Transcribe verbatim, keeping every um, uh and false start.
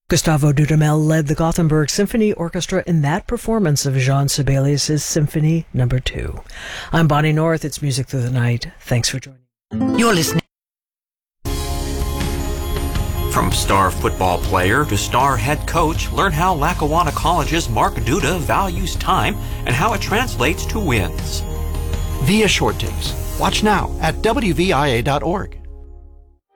Gustavo Dudamel led the Gothenburg Symphony Orchestra in that performance of Jean Sibelius' Symphony Number Two. I'm Bonnie North. It's Music Through the Night. Thanks for joining. You're listening. From star football player to star head coach, learn how Lackawanna College's Mark Duda values time and how it translates to wins. Via Short Tapes. Watch now at W V I A dot org.